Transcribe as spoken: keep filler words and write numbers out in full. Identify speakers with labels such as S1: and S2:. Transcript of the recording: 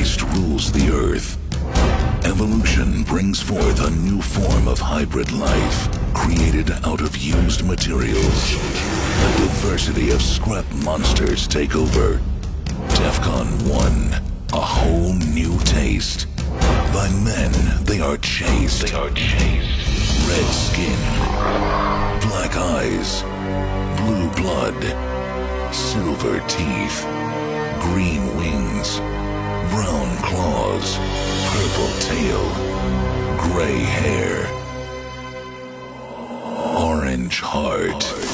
S1: Waste rules the earth. Evolution brings forth a new form of hybrid life, created out of used materials. A diversity of scrap monsters take over. DEFCON one, a whole new taste. By men, they are chased. They are chased. Red skin, black eyes, blue blood, silver teeth, green wings, brown claws, purple tail, gray hair, orange heart.